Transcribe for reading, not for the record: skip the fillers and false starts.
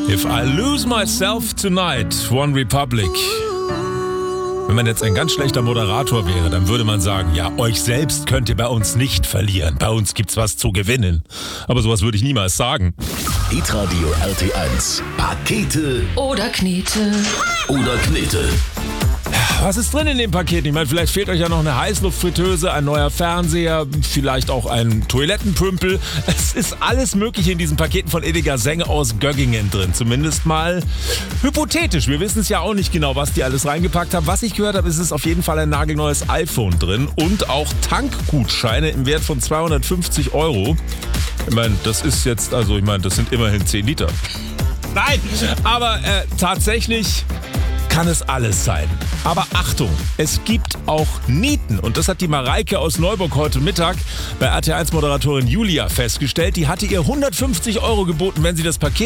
If I lose myself tonight, One Republic. Wenn man jetzt ein ganz schlechter Moderator wäre, dann würde man sagen, ja, euch selbst könnt ihr bei uns nicht verlieren. Bei uns gibt's was zu gewinnen. Aber sowas würde ich niemals sagen. Hitradio RT1. Pakete oder Knete. Was ist drin in dem Paket? Ich meine, vielleicht fehlt euch ja noch eine Heißluftfritteuse, ein neuer Fernseher, vielleicht auch ein Toilettenpümpel. Es ist alles Mögliche in diesen Paketen von Edeka Senge aus Göggingen drin. Zumindest mal hypothetisch. Wir wissen es ja auch nicht genau, was die alles reingepackt haben. Was ich gehört habe, ist es auf jeden Fall ein nagelneues iPhone drin und auch Tankgutscheine im Wert von 250 €. Ich meine, das ist jetzt, das sind immerhin 10 Liter. Nein, aber tatsächlich kann es alles sein. Aber Achtung, es gibt auch Nieten. Und das hat die Mareike aus Neuburg heute Mittag bei RT1-Moderatorin Julia festgestellt. Die hatte ihr 150 € geboten, wenn sie das Paket